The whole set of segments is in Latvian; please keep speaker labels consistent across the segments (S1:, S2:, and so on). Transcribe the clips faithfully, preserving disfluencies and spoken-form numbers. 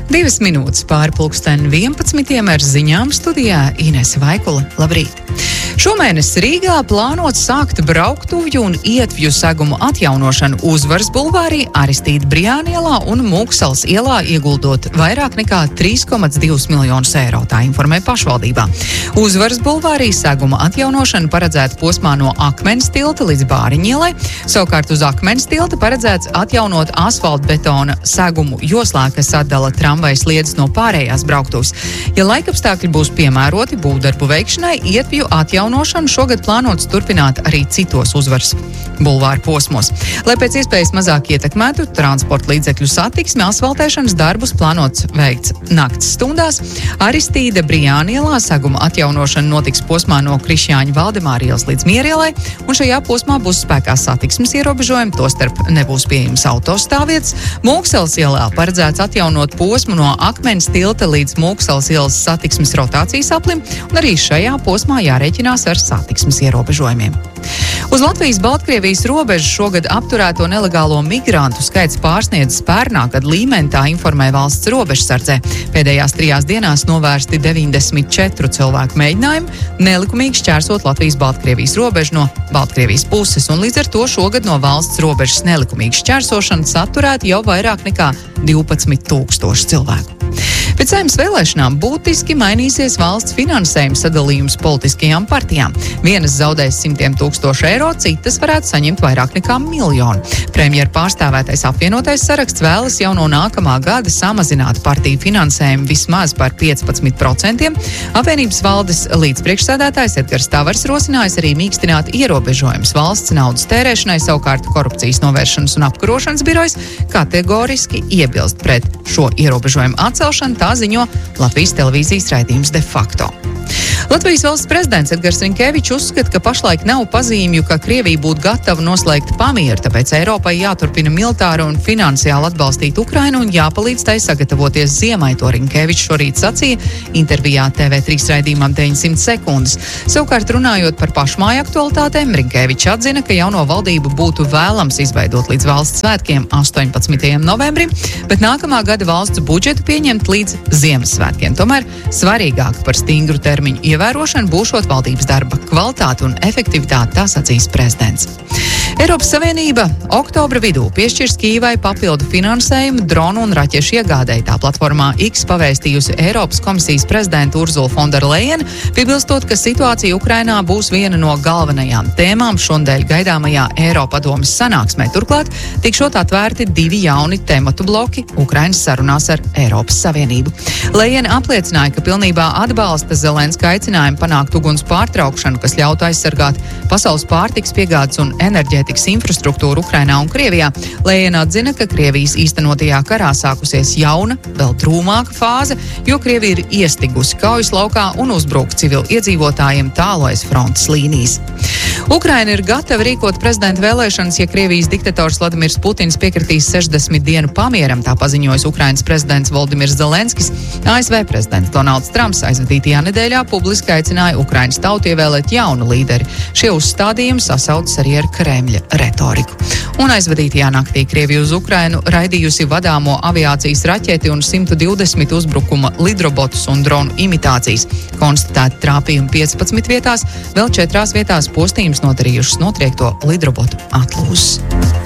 S1: Divas minūtes pāri pulksten vienpadsmitiem ar ziņām studijā Inese Vaikula. Labrīt! Šomēnes Rīgā plānots sākt brauktuvju un ietvju segumu atjaunošanu Uzvaras bulvārī, Aristīda Brijāna ielā un Mūksalas ielā, ieguldot vairāk nekā trīs komats divus miljonus eiro, tā informē pašvaldībā. Uzvaras bulvārī seguma atjaunošana paredzēta posmā no Akmens tilta līdz Bāriņu ielai, savukārt uz Akmens tilta paredzēts atjaunot asfaltbetona segumu joslā, kas atdala tramvajas sliedes no pārējās brauktuvas. Ja laikapstākļi būs piemēroti būvdarbu veikšanai, ietvju atjaunošanu šogad plānots turpināt arī citos Uzvaras bulvāra posmos. Lai pēc iespējas mazāk ietekmētu transporta līdzekļu satiksmi, asfaltēšanas darbus plānots veikts nakts stundās. Aristīda Brijāna ielā seguma atjaunošana notiks posmā no Krišjāņa Valdemāra ielas līdz Mierielai, un šajā posmā būs spēkā satiksmes ierobežojumi, tostarp nebūs pieejams autostāvvietas. Mūksalas ielā paredzēts atjaunot posmu no Akmens tilta līdz Mūksalas ielas satiksmes rotācijas aplim, un arī šajā posmā jārēķinās ar satiksmes ierobežojumiem. Uz Latvijas-Baltkrievijas robežas šogad apturēto nelegālo migrantu skaits pārsniedz pērnā gada līmeni, tā informē valsts robežsardzē. Pēdējās trijās dienās novērsti deviņdesmit četri cilvēku mēģinājumi nelikumīgi šķērsot Latvijas-Baltkrievijas robežu no Baltkrievijas puses, un līdz ar to šogad no valsts robežas nelikumīgi šķērsošanas atturēti jau vairāk nekā divpadsmit tūkstoši cilvēku. Pēc Saeimas vēlēšanām būtiski mainīsies valsts finansējuma sadalījums politiskajām partijām. Vienas zaudēs simtiem tūkstošu eiro, citas varētu saņemt vairāk nekā miljonu. Premjera pārstāvētais apvienotais saraksts vēlas jau no nākamā gada samazināt partiju finansējumu vismaz par piecpadsmit procentiem. Apvienības valdes līdzpriekšsēdētājs Edgars Tavars rosinājis arī mīkstināt ierobežojumus valsts naudas tērēšanai, savukārt Korupcijas novēršanas un apkarošanas birojas kategoriski iebilst pret šo ierobežojumu atcelšanu, tā ziņo Latvijas televīzijas raidījums De facto. Latvijas valsts prezidents Edgars Rinkevičs uzskata, ka pašlaik nav pazīmju, ka Krievija būtu gatava noslēgt pamieru, tāpēc Eiropai jāturpina militāri un finansiāli atbalstīt Ukrainu un jāpalīdz tai sagatavoties ziemai, to Rinkevičs šorīt sacīja intervijā T V trīs raidījumam deviņsimt sekundes. Savukārt runājot par pašmāju aktualitātēm, Rinkevičs atzina, ka jauno valdību būtu vēlams izveidot līdz valsts svētkiem astoņpadsmitajam novembrim, bet nākamā gada valsts budžetu pieņemt līdz Ziemassvētkiem. Tomēr svarīgāk par stingru termiņu ievērošana būšot valdības darba kvalitāte un efektivitāte, tā sacīs prezidents. Eiropas Savienība oktobra vidū piešķirs Kīvai papildu finansējumu dronu un raķešu iegādēji. Tā platformā X pavēstījusi Eiropas komisijas prezidenta Urzula von der Leyen, piebilstot, ka situācija Ukrainā būs viena no galvenajām tēmām šonedēļ gaidāmajā Eiropadomes sanāksmē. Turklāt tikšot atvērti divi jauni tematu bloki Ukrainas sarunās ar Eiropas Savienību. Leyen apliecināja, ka pilnībā atbalsta Zelenska aicinājumu panākt uguns pārtraukšanu, kas ļautu aizsargāt pasaules pārtikas piegādes un enerģētikas infrastruktūru Ukrainā un Krievijā. Leyen atzina, ka Krievijas īstenotajā karā sākusies jauna, vēl drūmāka fāze, jo Krievija ir iestigusi kaujas laukā un uzbruk civilu iedzīvotājiem tālu aiz frontes līnijas. Ukraina ir gatava rīkot prezidenta vēlēšanas, ja Krievijas diktators Vladimirs Putins piekritīs sešdesmit dienu pamieram, tā paziņojis Ukrainas prezidents Voldimirs Zelenskis. A S V prezidents Donalds Trumps aizvadītajā nedēļā publiski aicināja Ukrainas tautu ievēlēt jaunu līderi. Šie uzstādījumi sasaucas arī ar Kremļa retoriku. Un aizvadītajā naktī Krievija uz Ukrainu raidījusi vadāmo aviācijas raķeti un simt divdesmit uzbrukuma lidrobotus un dronu imitācijas. Konstatēti trāpījumi piecpadsmit vietās, vēl četrās vietās postījums nodarījušas notriekto lidrobotu atlūzas.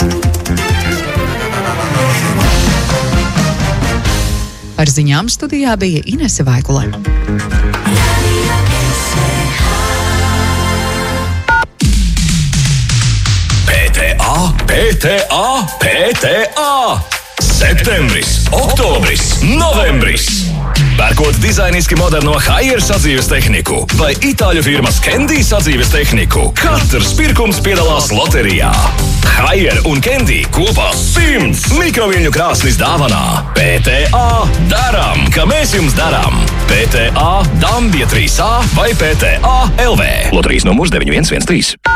S1: Ar ziņām studijā bija Inese Vaikula.
S2: P T A, P T A! Septembris, oktobris, novembris! Pērkot dizainiski moderno Haier sadzīves tehniku vai itāļu firmas Candy sadzīves tehniku, katrs pirkums piedalās loterijā. Haier un Candy kopā simts mikroviļņu krāsnis dāvanā. P T A daram, ka mēs jums daram. P T A Dambja trīs A vai P T A L V. Loterijas numurs deviņi viens viens trīs.